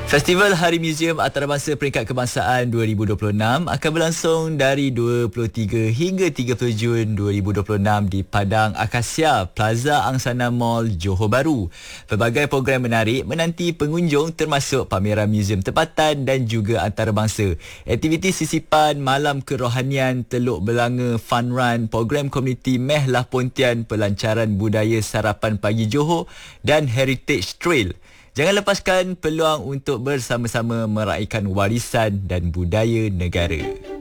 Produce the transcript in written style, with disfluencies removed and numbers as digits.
Festival Hari Muzium Antarabangsa Peringkat Kebangsaan 2026 akan berlangsung dari 23 hingga 30 Jun 2026 di Padang Akasia, Plaza Angsana Mall, Johor Bahru. Pelbagai program menarik menanti pengunjung termasuk pameran muzium tempatan dan juga antarabangsa. Aktiviti sisipan, malam kerohanian, Teluk Belanga Fun Run, program komuniti Mehlah Pontian, pelancaran budaya sarapan pagi Johor dan Heritage Trail. Jangan lepaskan peluang untuk bersama-sama meraihkan warisan dan budaya negara.